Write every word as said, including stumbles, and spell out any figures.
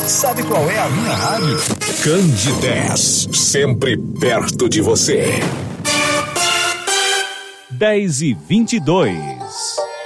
Sabe qual é a minha rádio? Candidez, sempre perto de você. dez e vinte e dois.